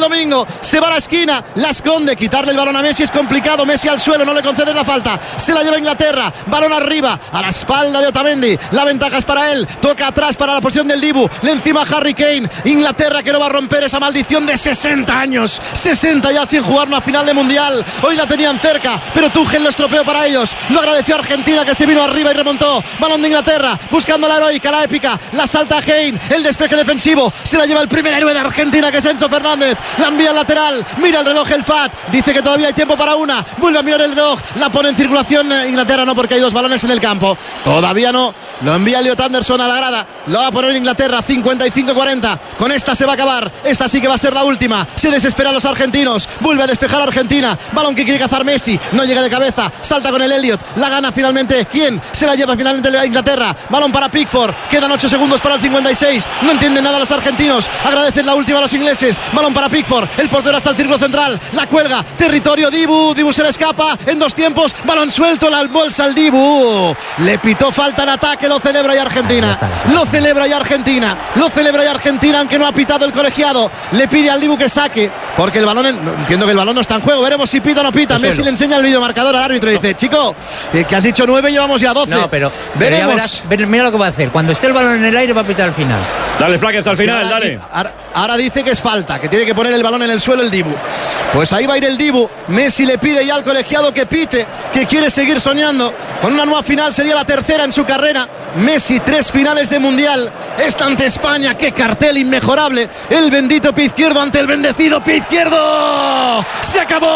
domingo. Se va a la esquina, la esconde, quitarle el balón a Messi es complicado. Messi al suelo, no le concede la falta. Se la lleva Inglaterra, balón arriba, a la espalda de Otamendi. La ventaja es para él, toca atrás para la posición del Dibu. Le encima Harry Kane. Inglaterra que no va a romper esa maldición de 60 años. 60 ya sin jugar una final de mundial. Hoy la tenían cerca, pero Tuchel lo estropeó para ellos. Lo agradeció a Argentina, que se vino arriba y remontó. Balón de Inglaterra, buscando la heroica, la épica. La salta Kane, el despeje defensivo. Se la lleva el primer héroe de Argentina, que es Enzo Fernández. La envía al lateral, mira el reloj el FAT. Dice que todavía hay tiempo para una. Vuelve a mirar el reloj, la pone en circulación. Inglaterra no, porque hay dos balones en el campo. Todavía no. Lo envía Elliot Anderson a la grada. Lo va a poner Inglaterra, 55-40. Con esta se va a acabar. Esta sí que va a ser la última. Se desesperan los argentinos. Vuelve a despejar a Argentina. Balón que quiere cazar Messi. No llega de cabeza. Salta con el Elliot. La gana finalmente. ¿Quién? Se la lleva finalmente a Inglaterra. Balón para Pickford. Quedan 8 segundos para el 56. No entienden nada los argentinos. Agradecen la última a los ingleses. Balón para Pickford. El portero hasta el círculo central. La cuelga. Territorio Dibu. Dibu se le escapa. En dos tiempos. Balón suelto. La bolsa al Dibu. Le pitó falta en ataque. Lo celebra y Argentina. Lo celebra y Argentina. Lo celebra y Argentina, aunque no ha pitado el colegiado. Le pide al Dibu que saque, porque el balón, entiendo que el balón no está en juego. Veremos si pita o no pita. Messi le enseña el videomarcador al árbitro y dice: chico, que has dicho 9, llevamos ya 12. No, pero veremos. Mira lo que va a hacer. Cuando esté el balón en el aire va a pitar al final. Dale, Flaque, hasta el final, dale. Ahora dice que es falta, que tiene que poner el balón en el suelo el Dibu. Pues ahí va a ir el Dibu. Messi le pide ya al colegiado que pite, que quiere seguir soñando con una nueva final. Sería la tercera en su carrera. Messi, 3 finales de mundial. Esta ante España, qué cartel inmejorable. El bendito pie izquierdo ante el bendecido pie izquierdo. ¡Se acabó!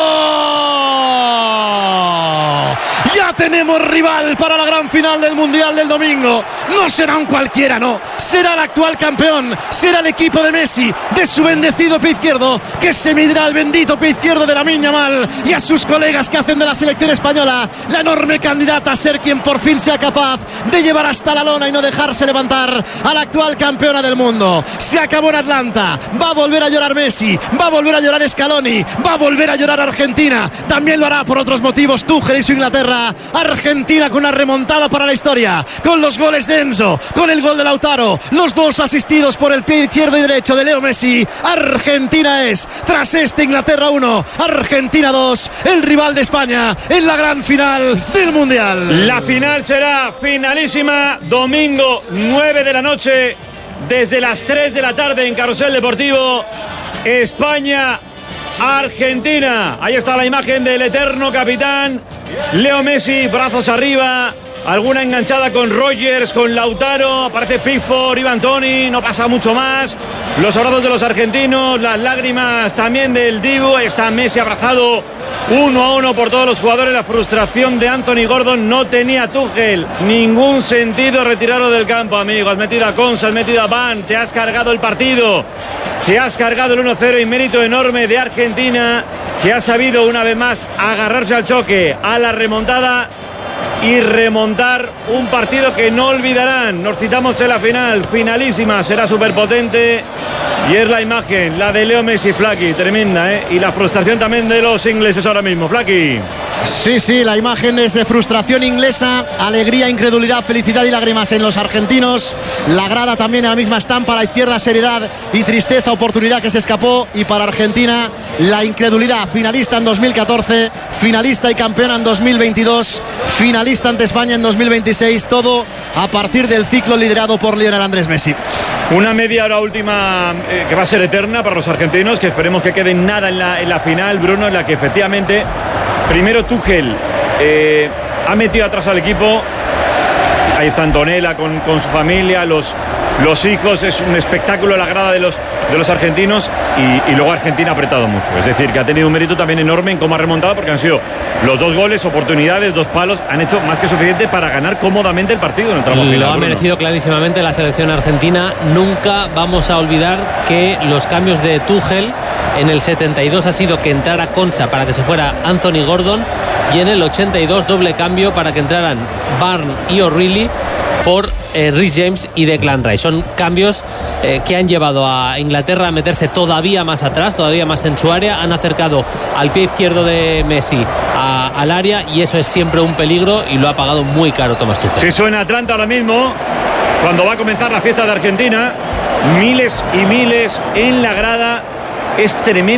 Ya tenemos rival para la gran final del mundial del domingo. No será un cualquiera, no. Será el actual campeón. Será el equipo de Messi, de su bendecido pie izquierdo, que se medirá al bendito pie izquierdo de Lamine Yamal y a sus colegas que hacen de la selección española la enorme candidata a ser quien por fin sea capaz de llevar hasta la lona y no dejarse levantar a la actual campeona del mundo. Se acabó en Atlanta. Va a volver a llorar Messi, va a volver a llorar Scaloni, va a volver a llorar Argentina. También lo hará por otros motivos Tuchel y su Inglaterra. Argentina con una remontada para la historia, con los goles de Enzo, con el gol de Lautaro, los dos asistidos por el pie izquierdo y derecho de Leo Messi. Argentina es, tras este Inglaterra 1, Argentina 2, el rival de España en la gran final del mundial. La final será finalísima, domingo 9 de la noche, desde las 3 de la tarde en Carrusel Deportivo. España, Argentina. Ahí está la imagen del eterno capitán Leo Messi, brazos arriba. Alguna enganchada con Rogers, con Lautaro, aparece Pickford, Ivan Toney, no pasa mucho más. Los abrazos de los argentinos, las lágrimas también del Dibu. Ahí está Messi abrazado 1-1 por todos los jugadores. La frustración de Anthony Gordon. No tenía Tuchel ningún sentido retirarlo del campo, amigo. Has metido a Konsa, has metido a Van, te has cargado el partido, te has cargado el 1-0 y mérito enorme de Argentina, que ha sabido una vez más agarrarse al choque, a la remontada y remontar un partido que no olvidarán. Nos citamos en la final, finalísima, será superpotente. Y es la imagen, la de Leo Messi, Flaky, tremenda, ¿eh? Y la frustración también de los ingleses ahora mismo, Flaky. Sí, la imagen es de frustración inglesa, alegría, incredulidad, felicidad y lágrimas en los argentinos. La grada también en la misma estampa, a la izquierda seriedad y tristeza, oportunidad que se escapó. Y para Argentina la incredulidad, finalista en 2014, finalista y campeona en 2022, finalista ante España en 2026, todo a partir del ciclo liderado por Lionel Andrés Messi. Una media hora última que va a ser eterna para los argentinos, que esperemos que quede nada en la final, Bruno, en la que efectivamente primero Tuchel ha metido atrás al equipo. Ahí está Antonella con su familia, los hijos. Es un espectáculo la grada de los argentinos y luego Argentina ha apretado mucho. Es decir, que ha tenido un mérito también enorme en cómo ha remontado, porque han sido los 2 goles, oportunidades, 2 palos. Han hecho más que suficiente para ganar cómodamente el partido en el tramo final. Lo ha merecido clarísimamente la selección argentina. Nunca vamos a olvidar que los cambios de Tuchel en el 72 ha sido que entrara Konsa para que se fuera Anthony Gordon, y en el 82 doble cambio para que entraran Barnes y O'Reilly por Reece James y Declan Rice. Son cambios que han llevado a Inglaterra a meterse todavía más atrás, todavía más en su área. Han acercado al pie izquierdo de Messi al área, y eso es siempre un peligro, y lo ha pagado muy caro Thomas Tuchel. Si suena Atlanta ahora mismo, cuando va a comenzar la fiesta de Argentina, miles y miles en la grada. Es tremendo.